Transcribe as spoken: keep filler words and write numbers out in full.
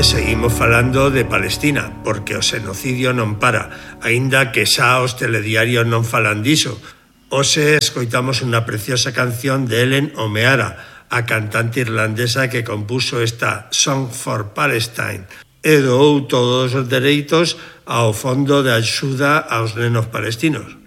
E seguimos falando de Palestina, porque o xenocidio non para, aínda que xa os telediarios non falan diso. Hoxe escoitamos unha preciosa canción de Helen O'Meara, a cantante irlandesa que compuso esta Song for Palestine e doou todos os dereitos ao Fondo de Axuda aos Nenos Palestinos.